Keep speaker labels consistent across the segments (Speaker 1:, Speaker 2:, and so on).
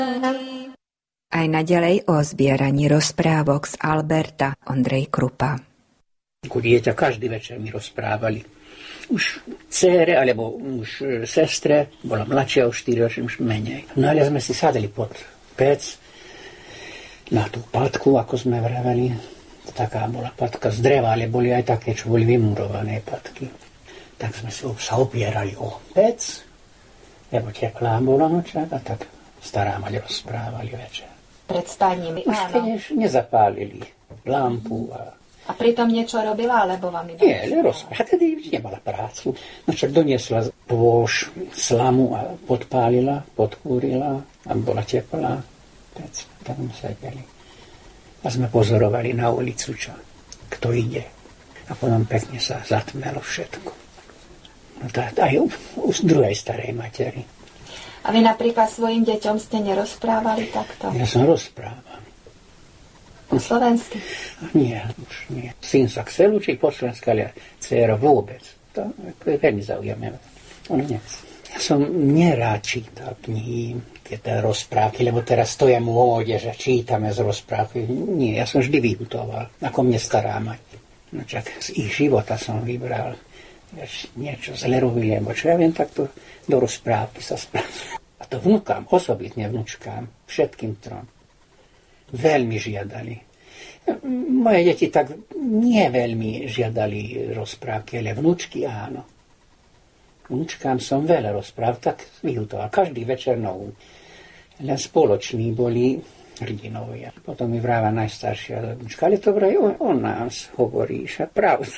Speaker 1: Aj naďalej o zbieraní rozprávok z Alberta Ondrej Krupa.
Speaker 2: Ako dieťa každý večer mi rozprávali. Už dcére, alebo už sestre, bola mladšia o 4 roky, už menej. No ale sme si sadli pod pec na tú patku, ako sme vraveli. Taká bola patka z dreva, ale boli aj také, čo boli vymurované patky. Tak sme sa opierali o pec, lebo teplá bola nočák a tak stará mať rozprávali večer.
Speaker 3: Pred spaním,
Speaker 2: už keď nezapálili lampu
Speaker 3: a pritom niečo robila, alebo vám iba...
Speaker 2: Nie, rozprávala. Tedy nemala prácu. No však doniesla pôž, slamu a podpálila, podkúrila a bola teplá. Tak sme sedeli. A sme pozorovali na ulicu, kto ide. A potom pekne sa zatmelo všetko. No tak aj u druhej starej materi.
Speaker 3: A vy napríklad svojim deťom ste nerozprávali takto?
Speaker 2: Ja som rozprával.
Speaker 3: Po slovensky?
Speaker 2: Nie, už nie. Syn sa chcel učiť po slovensky, ale dcera vôbec. To je veľmi zaujímavé. Ono nechce. Ja som nerád čítal knihy, tieto rozprávky, lebo teraz to je móde, že čítame z rozprávky. Nie, ja som vždy vyhutoval, ako mne stará mať. No čak z ich života som vybral niečo z Lerovy, lebo čo ja viem, tak to do rozprávky sa spravil. A to vnukám, osobitne vnučkám, všetkým trom. Veľmi žiadali. Moje deti tak nie veľmi žiadali rozprávky, ale vnúčky áno. Vnúčkám som veľa rozpráv, tak vyhutoval. Každý večer novú. Len spoloční boli hrdinovia. Potom mi vráva najstaršia vnúčka, ale to vraj on nás hovorí, však pravda.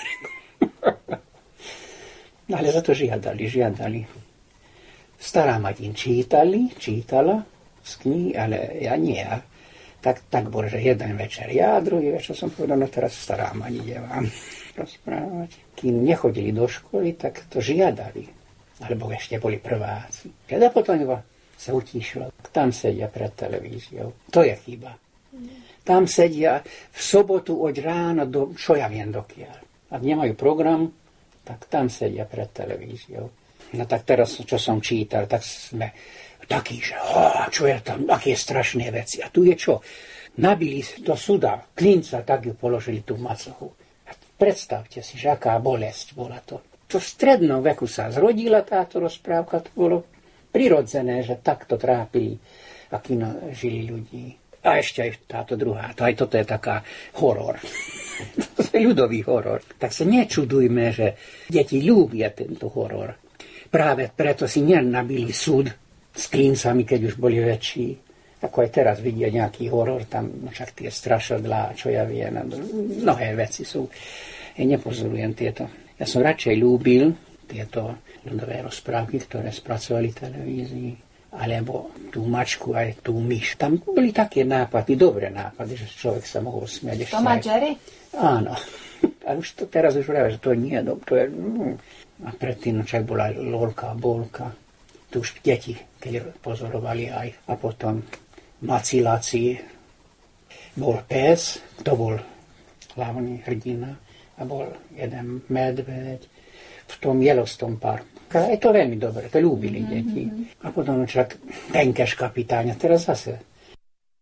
Speaker 2: Ale za to žiadali. Stará Matin čítala z knihy, ale ja nie. Tak bolo, že jeden večer ja, druhý večer som povedal, no teraz stará Mať ide vám rozprávať. Kým nechodili do školy, tak to žiadali. Alebo ešte boli prváci. A potom sa utíšilo. Tam sedia pred televíziou. To je chyba. Tam sedia v sobotu od rána do, čo ja viem dokiaľ. Ak nemajú program, tak tam sedia pred televíziou. No tak teraz, čo som čítal, tak sme takí, že čo je tam, aké strašné veci. A tu je čo? Nabili do suda klinca, tak ju položili tú macohu. A predstavte si, že aká bolesť bola to. To v strednom veku sa zrodila táto rozprávka, to bolo prirodzené, že takto trápili, aký žili ľudí. A ešte aj táto druhá, aj toto je taká horor. To je ľudový horor. Tak sa nečudujme, že deti ľúbia tento horor. Práve preto si nenabili súd s klincami, keď už boli väčší. Ako aj teraz vidia nejaký horor, tam však tie strašadlá, čo ja viem, mnohé veci sú. Ja nepozorujem tieto. Ja som radšej ľúbil tieto ľudové rozprávky, ktoré spracovali televízii, alebo tú mačku aj tú myš. Tam boli také nápady, dobré nápady, že človek sa mohol smiať.
Speaker 3: Tom a Jerry?
Speaker 2: Áno. A už to teraz už vraví, že to nie je dobré. A predtým však bola Lolka a Bolka. Tu už deti, keď pozorovali aj. A potom Macilaci. Bol pes, to bol hlavný hrdina. A bol jeden medveď v tom Yellowstone parku. Je to veľmi dobre, to ľúbili deti. A potom však Tenkeš kapitáň. A teraz zase